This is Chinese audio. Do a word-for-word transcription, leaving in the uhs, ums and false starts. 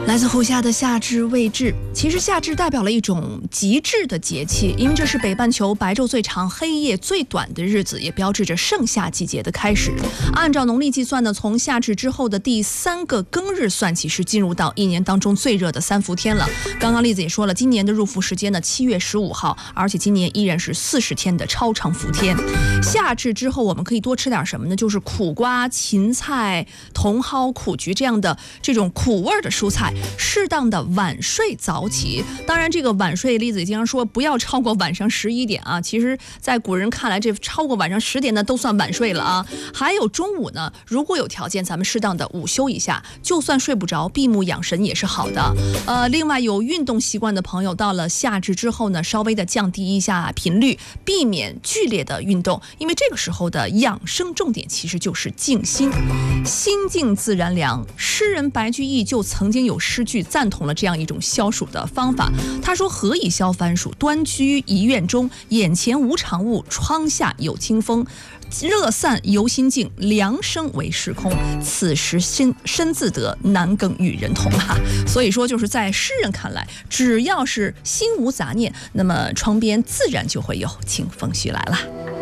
来自胡夏的夏至未至，其实夏至代表了一种极致的节气，因为这是北半球白昼最长、黑夜最短的日子，也标志着盛夏季节的开始。按照农历计算呢，从夏至之后的第三个庚日算起，是进入到一年当中最热的三伏天了。刚刚栗子也说了，今年的入伏时间呢，七月十五号，而且今年依然是四十天的超长伏天。夏至之后，我们可以多吃点什么呢？就是苦瓜、芹菜、茼蒿、苦菊这样的这种苦味的蔬菜。适当的晚睡早起，当然这个晚睡，栗子也经常说不要超过晚上十一点啊。其实，在古人看来，这超过晚上十点呢都算晚睡了啊。还有中午呢，如果有条件，咱们适当的午休一下，就算睡不着，闭目养神也是好的。呃，另外有运动习惯的朋友，到了夏至之后呢，稍微的降低一下频率，避免剧烈的运动，因为这个时候的养生重点其实就是静心，心静自然凉。诗人白居易就曾经有诗句赞同了这样一种消暑的方法。他说：“何以消番薯？端居一院中，眼前无常物，窗下有清风。热散由心静，凉生为时空。此时身身自得，难更与人同啊。”所以说，就是在诗人看来，只要是心无杂念，那么窗边自然就会有清风徐来了。